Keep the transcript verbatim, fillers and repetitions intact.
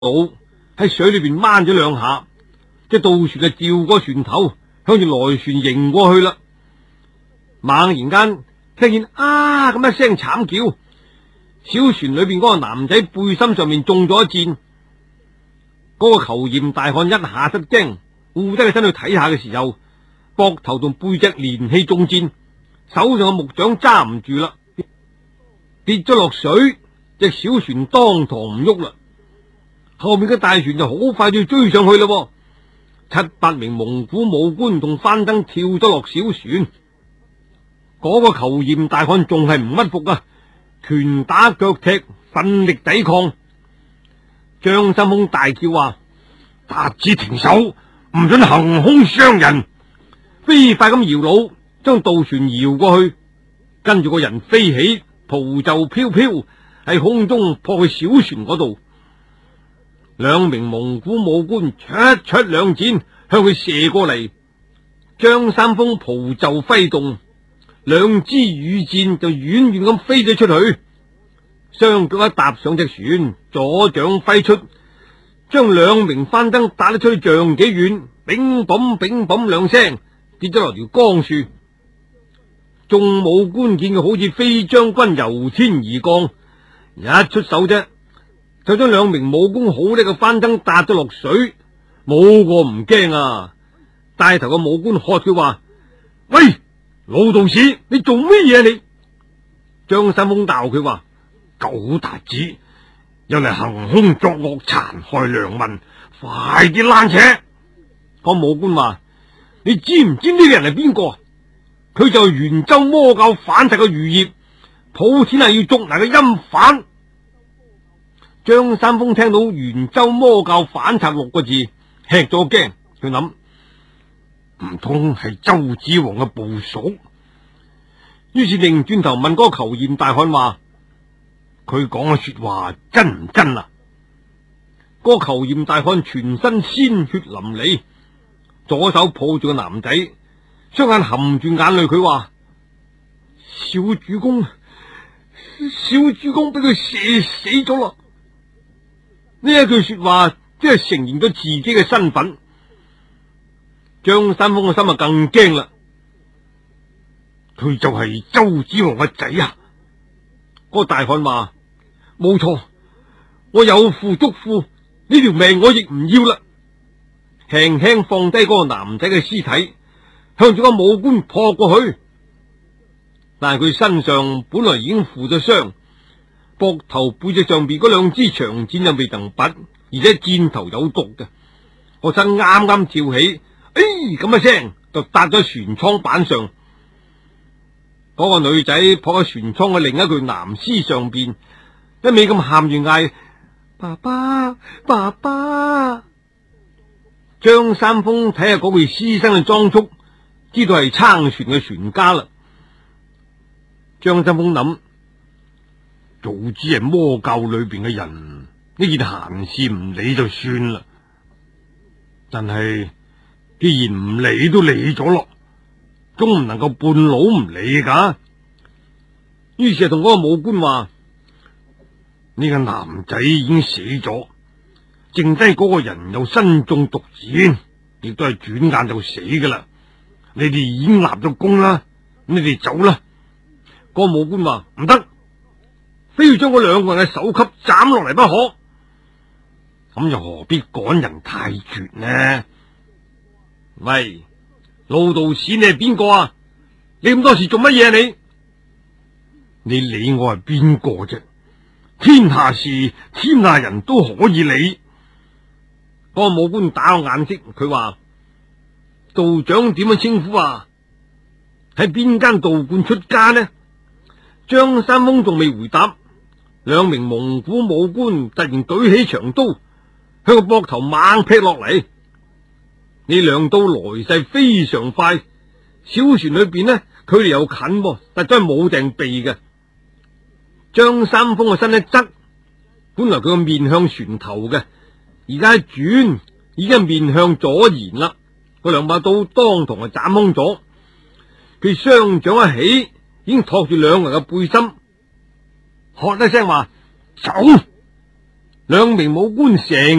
島喺水裏邊掹咗兩下，隻渡船就調過船頭，向住來船迎過去啦。猛然間聽見啊咁一聲慘叫，小船裏邊嗰個男仔背心上面中咗一箭。嗰、那個虬髯大漢一下失驚，護低個身去睇下嘅時候，膊頭同背脊連氣中箭，手上嘅木槳揸唔住啦，跌咗落水，隻小船當堂唔喐啦。後面嘅大船就好快就要追上去啦。七八名蒙古武官同翻登跳咗落小船，嗰、那個虬髯大漢仲係唔屈服啊，拳打腳踢，奮力抵抗。張三豐大叫話：達子停手，唔准行凶傷人！飛快咁搖橹，將渡船搖過去，跟住個人飛起，袍袖飄飄，喺空中撲去小船嗰度。兩名蒙古武官出出兩箭向佢射過嚟，張三豐袍袖揮動，兩支羽箭就遠遠咁飛咗出去。雙腳一踏上隻船，左掌揮出，將兩名翻登打得出去丈幾遠，乒乓乒乓兩聲跌咗落條江樹。眾武官見佢好似飛將軍由天而降，一出手啫，就將兩名武功好叻嘅翻登打咗落水。冇個唔驚啊！帶頭嘅武官喝佢話：喂，老道士，你做乜嘢你？張三豐鬧佢話：狗達子，又嚟行凶作惡，殘害良民，快啲攔扯！個武官話：你知唔知呢個人係邊個？佢就係元州魔教反賊嘅餘孽，普天係要捉拿嘅陰犯。張三豐聽到元州魔教反賊六個字，吃咗驚，佢諗唔通係周子王嘅部屬？於是擰轉頭問嗰個虬髯大漢話：佢講嘅說話真唔真啊？嗰個虬髯大漢全身鮮血淋漓，左手抱住個男仔，雙眼含住眼淚，佢話：小主公，小主公俾佢射死咗啦！呢一句說話即係承認咗自己嘅身份。張三豐嘅心啊更驚啦，佢就係周子王嘅仔啊！嗰個大漢話：冇錯，我有父足父，呢條命我亦唔要啦。輕輕放低嗰個男仔嘅屍體，向住個武官撲過去。但係佢身上本來已經負咗傷，膊頭背脊上邊嗰兩支長箭又未能拔，而且箭頭有毒嘅。個身啱啱跳起，哎咁一聲就搭咗船艙板上。嗰、那個女仔撲喺船艙嘅另一具男屍上邊，一味咁喊住嗌：爸爸，爸爸！張三豐睇下嗰具屍身嘅裝束，知道係撐船嘅船家啦。張三豐諗：早知係魔教裏邊嘅人，呢件閒事唔理就算啦。但係既然唔理都理咗咯，總唔能夠半老唔理噶。於是同嗰個武官話：呢個男仔已經死咗，剩低嗰個人又身中毒箭，亦都係轉眼就死噶啦。你哋已經立咗功啦，你哋走啦。個武官話：唔得，非要將嗰兩個人嘅首級斬落嚟不可。咁又何必趕人太絕呢？喂，老道士，你係邊個啊？你咁多事做乜嘢啊？你你理我係邊個啫？天下事，天下人都可以理。個武官打我眼色，佢話：道長點樣稱呼啊？喺邊間道觀出家呢？張三豐仲未回答，兩名蒙古武官突然舉起長刀，向個膊頭猛劈落嚟。呢兩刀來勢非常快，小船裏邊呢，距離又近，但真係冇定避嘅。張三豐個身一側，本來佢個面向船頭嘅，而家一轉，已經面向左舷啦。嗰兩把刀當堂就斬空咗，佢雙掌一起，已經托住兩人嘅背心，喝一聲話：走！ 兩名武官成